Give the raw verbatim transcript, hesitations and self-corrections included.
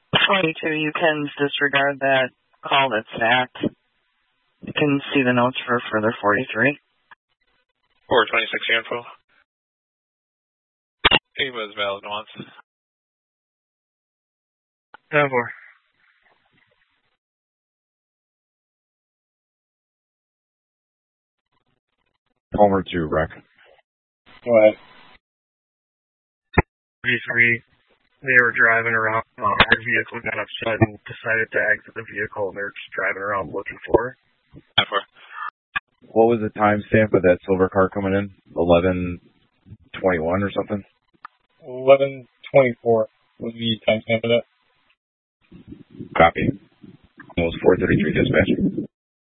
twenty-two, you can disregard that call that's stacked. You can see the notes for further forty-three. four twenty-six info. He was valid once. ten four. Homer two, wreck. Go ahead. forty-three. They were driving around. Uh, their vehicle got upset and decided to exit the vehicle, and they're just driving around looking for her. ten four. What was the timestamp of that silver car coming in? eleven twenty-one or something? eleven twenty-four was the timestamp of that. Copy. It was four thirty-three dispatch.